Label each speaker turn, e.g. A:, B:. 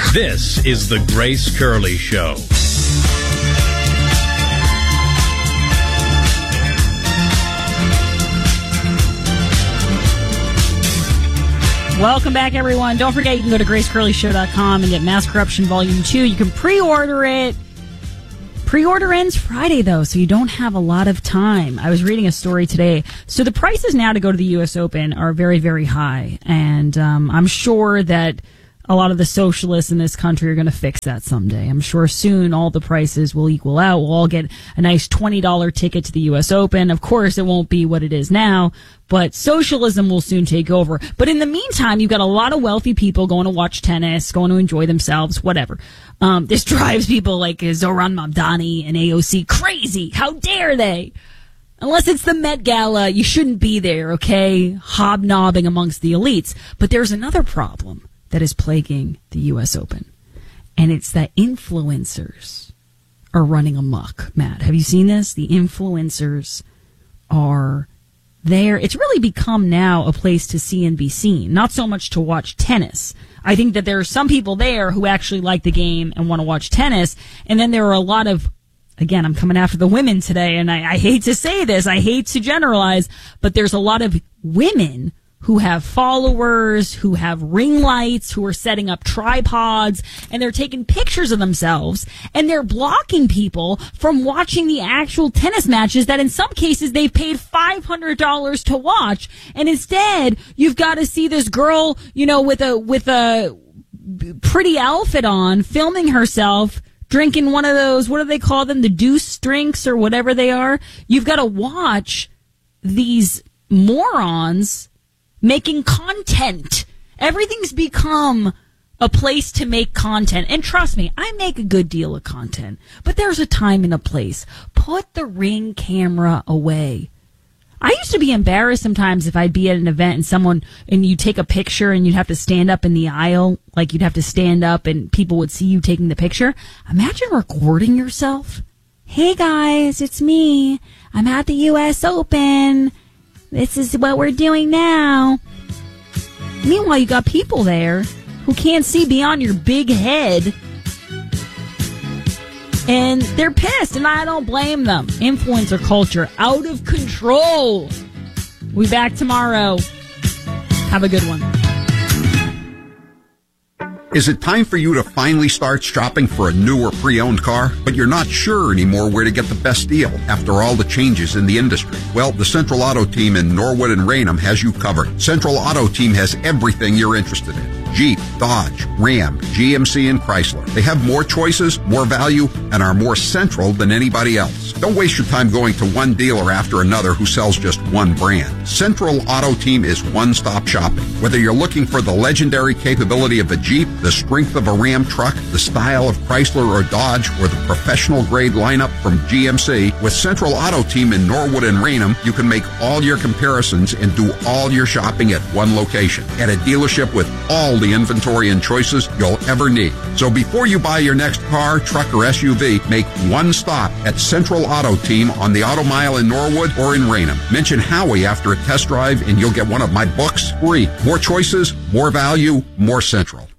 A: This is the Grace Curley Show.
B: Welcome back, everyone. Don't forget, you can go to gracecurleyshow.com and get Mass Corruption Volume 2. You can pre-order it. Pre-order ends Friday, though, so you don't have a lot of time. I was reading a story today. So the prices now to go to the U.S. Open are very, very high. And I'm sure that a lot of the socialists in this country are going to fix that someday. I'm sure soon all the prices will equal out. We'll all get a nice $20 ticket to the U.S. Open. Of course, it won't be what it is now, but socialism will soon take over. But in the meantime, you've got a lot of wealthy people going to watch tennis, going to enjoy themselves, whatever. This drives people like Zoran Mamdani and AOC crazy. How dare they? Unless it's the Met Gala, you shouldn't be there, okay? Hobnobbing amongst the elites. But there's another problem that is plaguing the U.S. Open. And it's that influencers are running amok. Matt, have you seen this? The influencers are there. It's really become now a place to see and be seen, not so much to watch tennis. I think that there are some people there who actually like the game and want to watch tennis. And then there are a lot of, again, I'm coming after the women today, and I hate to say this, I hate to generalize, but there's a lot of women who have followers, who have ring lights, who are setting up tripods, and they're taking pictures of themselves, and they're blocking people from watching the actual tennis matches that in some cases they've paid $500 to watch. And instead, you've got to see this girl, you know, with a pretty outfit on, filming herself, drinking one of those, what do they call them? The deuce drinks or whatever they are. You've got to watch these morons making content. Everything's become a place to make content. And trust me, I make a good deal of content. But there's a time and a place. Put the Ring camera away. I used to be embarrassed sometimes if I'd be at an event and you take a picture and you'd have to stand up in the aisle. Like you'd have to stand up and people would see you taking the picture. Imagine recording yourself. Hey guys, it's me. I'm at the U.S. Open. This is what we're doing now. Meanwhile, you got people there who can't see beyond your big head. And they're pissed, and I don't blame them. Influencer culture, out of control. We'll be back tomorrow. Have a good one.
C: Is it time for you to finally start shopping for a new or pre-owned car, but you're not sure anymore where to get the best deal after all the changes in the industry? Well, the Central Auto Team in Norwood and Raynham has you covered. Central Auto Team has everything you're interested in. Jeep, Dodge, Ram, GMC, and Chrysler. They have more choices, more value, and are more central than anybody else. Don't waste your time going to one dealer after another who sells just one brand. Central Auto Team is one-stop shopping. Whether you're looking for the legendary capability of a Jeep, the strength of a Ram truck, the style of Chrysler or Dodge, or the professional-grade lineup from GMC, with Central Auto Team in Norwood and Raynham, you can make all your comparisons and do all your shopping at one location, at a dealership with all the inventory and choices you'll ever need. So before you buy your next car, truck, or SUV, make one stop at Central Auto Team on the Auto Mile in Norwood or in Raynham. Mention Howie after a test drive and you'll get one of my books free. More choices, more value, more Central.